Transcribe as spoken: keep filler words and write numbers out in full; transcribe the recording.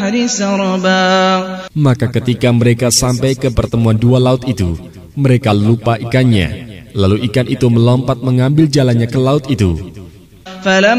Maka ketika mereka sampai ke pertemuan dua laut itu, mereka lupa ikannya. Lalu ikan itu melompat mengambil jalannya ke laut itu.